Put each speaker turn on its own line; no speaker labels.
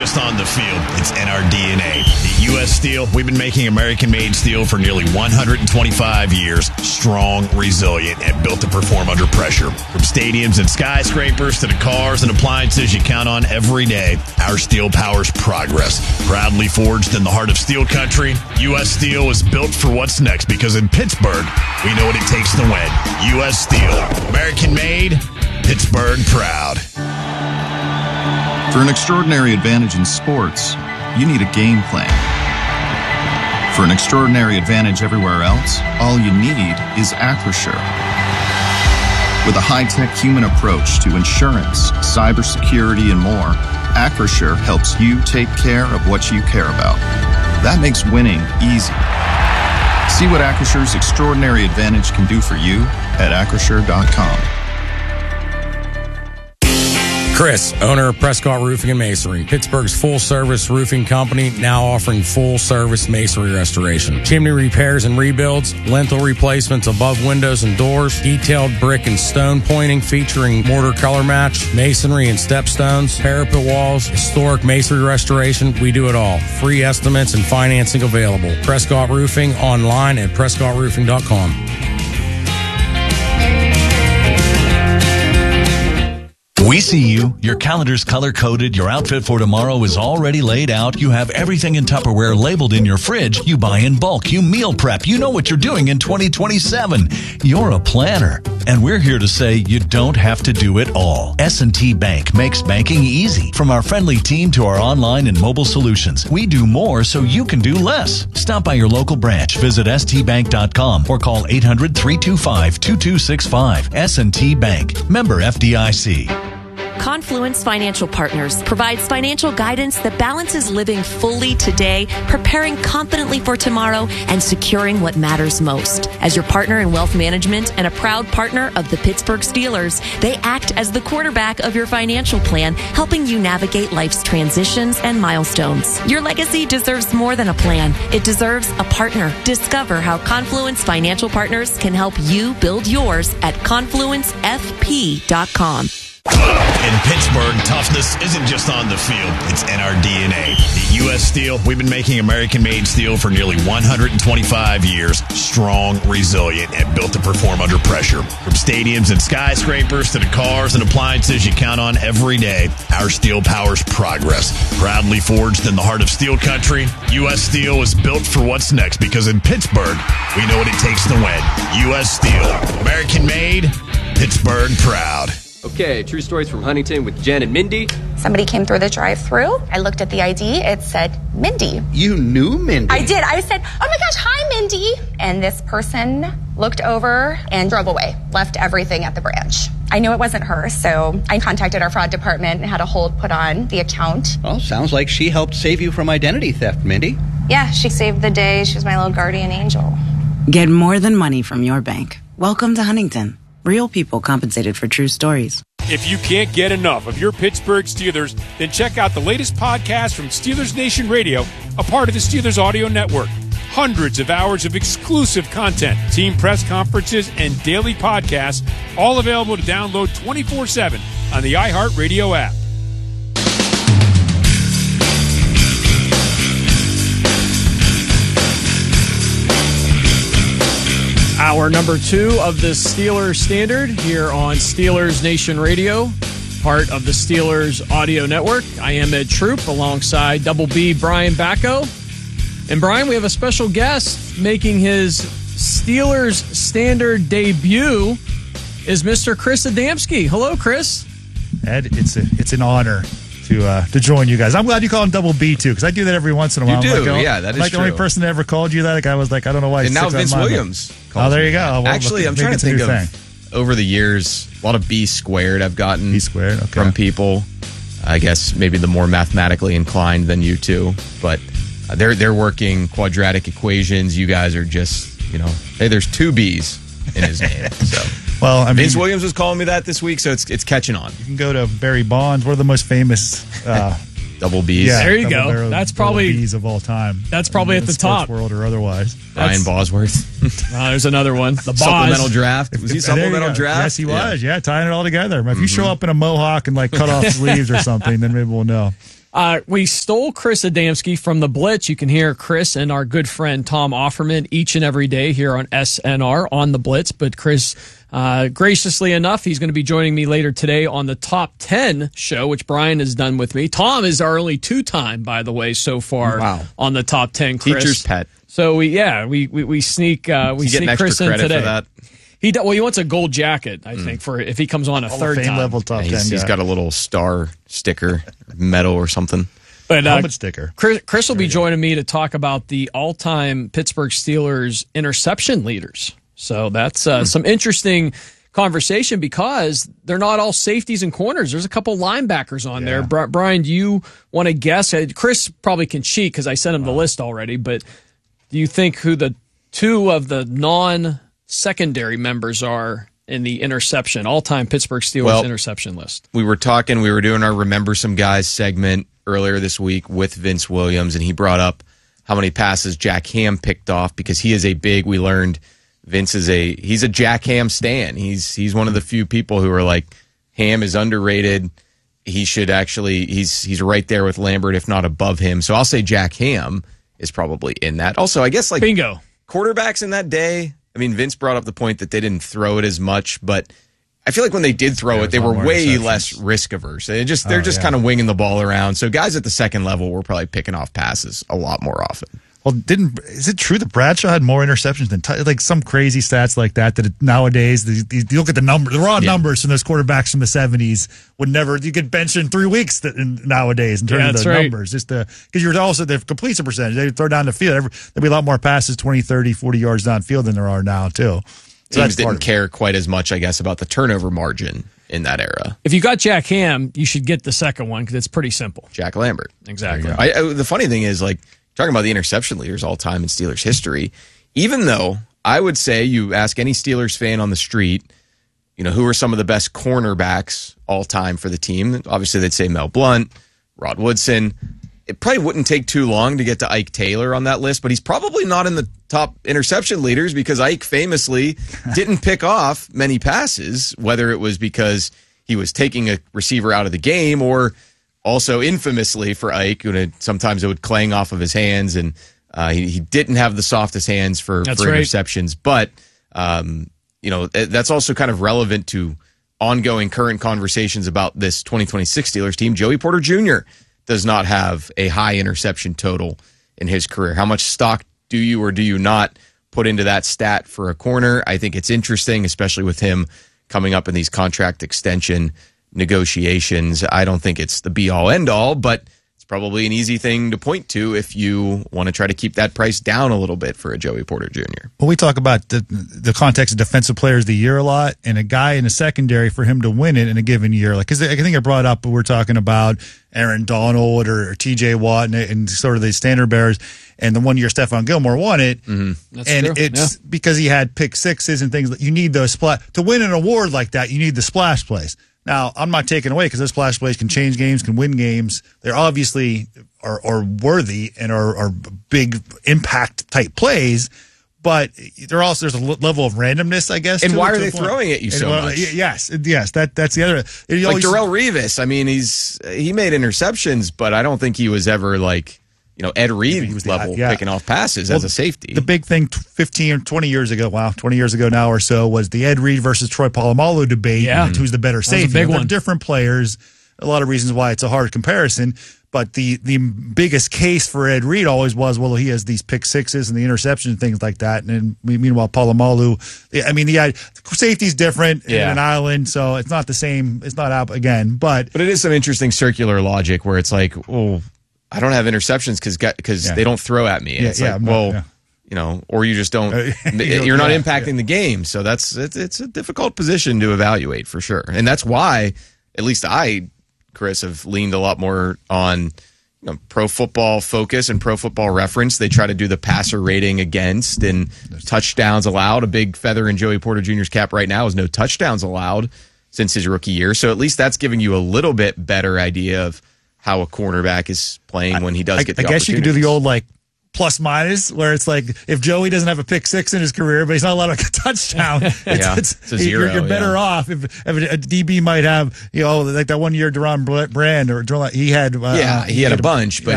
Just on the field, it's in our DNA. At U.S. Steel, we've been making American-made steel for nearly 125 years. Strong, resilient, and built to perform under pressure. From stadiums and skyscrapers to the cars and appliances you count on every day, our steel powers progress. Proudly forged in the heart of steel country, U.S. Steel is built for what's next because in Pittsburgh, we know what it takes to win. U.S. Steel. American-made, Pittsburgh proud.
For an extraordinary advantage in sports, you need a game plan. For an extraordinary advantage everywhere else, all you need is Acrisure. With a high-tech human approach to insurance, cybersecurity, and more, Acrisure helps you take care of what you care about. That makes winning easy. See what Acrisure's extraordinary advantage can do for you at Acrisure.com.
Chris, owner of Prescott Roofing and Masonry, Pittsburgh's full-service roofing company, now offering full-service masonry restoration, chimney repairs and rebuilds, lintel replacements above windows and doors, detailed brick and stone pointing featuring mortar color match, masonry and stepstones, parapet walls, historic masonry restoration. We do it all. Free estimates and financing available. Prescott Roofing online at PrescottRoofing.com.
We see you. Your calendar's color-coded. Your outfit for tomorrow is already laid out. You have everything in Tupperware labeled in your fridge. You buy in bulk. You meal prep. You know what you're doing in 2027. You're a planner. And we're here to say you don't have to do it all. S&T Bank makes banking easy. From our friendly team to our online and mobile solutions, we do more so you can do less. Stop by your local branch. Visit stbank.com or call 800-325-2265. S&T Bank. Member FDIC.
Confluence Financial Partners provides financial guidance that balances living fully today, preparing confidently for tomorrow, and securing what matters most. As your partner in wealth management and a proud partner of the Pittsburgh Steelers, they act as the quarterback of your financial plan, helping you navigate life's transitions and milestones. Your legacy deserves more than a plan. It deserves a partner. Discover how Confluence Financial Partners can help you build yours at confluencefp.com.
In Pittsburgh, toughness isn't just on the field, it's in our DNA. At U.S. Steel, we've been making American-made steel for nearly 125 years. Strong, resilient, and built to perform under pressure. From stadiums and skyscrapers to the cars and appliances you count on every day, our steel powers progress. Proudly forged in the heart of steel country, U.S. Steel is built for what's next because in Pittsburgh, we know what it takes to win. U.S. Steel. American-made, Pittsburgh proud.
Okay, true stories from Huntington with Jen and Mindy.
Somebody came through the drive-thru. I looked at the ID. It said Mindy.
You knew Mindy?
I did. I said, oh my gosh, hi, Mindy. And this person looked over and drove away, left everything at the branch. I knew it wasn't her, so I contacted our fraud department and had a hold put on the account.
Well, sounds like she helped save you from identity theft, Mindy.
Yeah, she saved the day. She was my little guardian angel.
Get more than money from your bank. Welcome to Huntington. Real people compensated for true stories.
If you can't get enough of your Pittsburgh Steelers, then check out the latest podcast from Steelers Nation Radio, a part of the Steelers Audio Network. Hundreds of hours of exclusive content, team press conferences, and daily podcasts, all available to download 24/7 on the iHeartRadio app.
Hour number 2 of the Steelers Standard here on Steelers Nation Radio, part of the Steelers Audio Network. I am Ed Troop alongside Double B Brian Bacco. And Brian, we have a special guest making his Steelers Standard debut is Mr. Chris Adamski. Hello, Chris.
Ed, it's an honor to join you guys. I'm glad you call him Double B too, because I do that every once in a while.
You do,
like,
yeah, that is
like
true.
The only person that ever called you that. Like, I was like, I don't know why.
And now Vince Williams.
Oh, there you go. Well,
actually, I'm trying to think of over the years, a lot of B squared I've gotten from people. I guess maybe the more mathematically inclined than you two, but they're working quadratic equations. You guys are just, hey, there's 2 B's in his name. So.
Well, I mean,
Vince Williams was calling me that this week, so it's catching on.
You can go to Barry Bonds, one of the most famous
double B's.
Yeah, there you go. That's probably
B's of all time.
That's probably at the top,
world or otherwise.
Ryan Bosworth.
There's another one. The
supplemental draft. Was he supplemental draft?
Yes, he was. Yeah, tying it all together. If you show up in a mohawk and like cut off sleeves or something, then maybe we'll know.
We stole Chris Adamski from the Blitz. You can hear Chris and our good friend Tom Offerman each and every day here on SNR on the Blitz. But Chris, graciously enough, he's going to be joining me later today on the Top 10 show, which Brian has done with me. Tom is our only two-time, by the way, so far on the Top 10. Chris.
Teacher's pet.
So we sneak Chris in today. For that? He wants a gold jacket, I think, for if he comes on a third time.
Level top 10
he's got a little star sticker, medal or something.
But
helmet sticker.
Chris will be joining me to talk about the all-time Pittsburgh Steelers interception leaders. So that's some interesting conversation because they're not all safeties and corners. There's a couple linebackers on there. Brian, do you want to guess? Chris probably can cheat because I sent him the list already, but do you think who the two of the non-secondary members are in the interception, all-time Pittsburgh Steelers interception list?
We were doing our Remember Some Guys segment earlier this week with Vince Williams, and he brought up how many passes Jack Ham picked off because he is we learned Vince he's a Jack Ham stan. He's one of the few people who are like, Ham is underrated. He should he's right there with Lambert, if not above him. So I'll say Jack Ham is probably in that. Also, I guess
bingo.
Quarterbacks in that day, I mean, Vince brought up the point that they didn't throw it as much, but I feel like when they did throw it, they were way less risk averse. They're just kind of winging the ball around. So guys at the second level were probably picking off passes a lot more often.
Well, is it true that Bradshaw had more interceptions than like some crazy stats like that? That nowadays, you look at the raw numbers from those quarterbacks from the 70s would never. You get benched in 3 weeks nowadays in terms of the numbers, just because you're also the completion percentage. They throw down the field. There'll be a lot more passes, 20, 30, 40 yards downfield than there are now too.
So teams didn't care quite as much, I guess, about the turnover margin in that era.
If you got Jack Ham, you should get the second one because it's pretty simple.
Jack Lambert,
exactly.
The funny thing is, talking about the interception leaders all time in Steelers history, even though I would say you ask any Steelers fan on the street, who are some of the best cornerbacks all time for the team? Obviously, they'd say Mel Blount, Rod Woodson. It probably wouldn't take too long to get to Ike Taylor on that list, but he's probably not in the top interception leaders because Ike famously didn't pick off many passes, whether it was because he was taking a receiver out of the game or also infamously for Ike, sometimes it would clang off of his hands, and he didn't have the softest hands for interceptions. But, that's also kind of relevant to ongoing current conversations about this 2026 Steelers team. Joey Porter Jr. does not have a high interception total in his career. How much stock do you or do you not put into that stat for a corner? I think it's interesting, especially with him coming up in these contract extension negotiations. I don't think it's the be-all, end-all, but it's probably an easy thing to point to if you want to try to keep that price down a little bit for a Joey Porter Jr.
Well, we talk about the context of defensive players of the year a lot, and a guy in the secondary for him to win it in a given year. Because I think I brought up, we're talking about Aaron Donald or T.J. Watt and sort of the standard bearers, and the 1 year Stephon Gilmore won it.
Mm-hmm.
It's because he had pick sixes and things that you need those to win an award like that. You need the splash plays. Now, I'm not taking away because those splash plays can change games, can win games. They're obviously are worthy and are big impact type plays, but there's a level of randomness, I guess.
And why are they throwing at you so much?
Yes, that's the other.
Like Darrelle Revis. I mean, he made interceptions, but I don't think he was ever Ed Reed level picking off passes as a safety.
The big thing 15 or 20 years ago, 20 years ago now or so, was the Ed Reed versus Troy Polamalu debate. Who's the better safety? They're different players. A lot of reasons why it's a hard comparison. But the biggest case for Ed Reed always was, he has these pick sixes and the interceptions and things like that. And then, meanwhile, Polamalu, safety's different in an island, so it's not the same. It's not out again. But
it is some interesting circular logic where it's like, I don't have interceptions because they don't throw at me. And or you just don't. You're not impacting the game, so it's a difficult position to evaluate for sure. And that's why, at least Chris, have leaned a lot more on Pro Football Focus and Pro Football Reference. They try to do the passer rating against and touchdowns allowed. A big feather in Joey Porter Jr.'s cap right now is no touchdowns allowed since his rookie year. So at least that's giving you a little bit better idea of how a cornerback is playing when he does get the
I guess you could do the old plus minus, where it's like if Joey doesn't have a pick six in his career, but he's not allowed to make a touchdown,
it's a zero.
You're better off if a DB might have, like that 1 year Duron Brand or he had.
He had a bunch, but